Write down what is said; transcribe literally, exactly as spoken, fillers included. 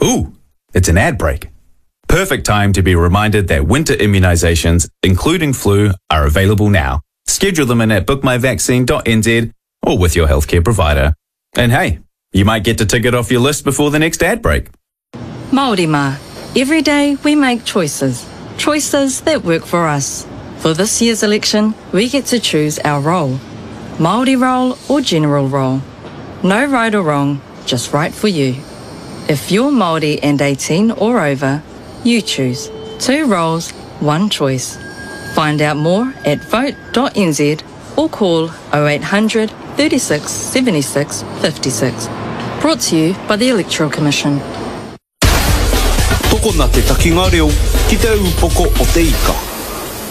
Ooh, it's an ad break. Perfect time to be reminded that winter immunisations, including flu, are available now. Schedule them in at book my vaccine dot n z or with your healthcare provider. And hey, you might get to tick it off your list before the next ad break. Māori mā. Every day we make choices. Choices that work for us. For this year's election, we get to choose our role. Māori role or general role. No right or wrong, just right for you. If you're Māori and eighteen or over, you choose. Two roles, one choice. Find out more at vote dot n z or call oh eight hundred, thirty-six, seventy-six, fifty-six. Brought to you by the Electoral Commission. Toko nā te takinga reo, ki te upoko o te ika.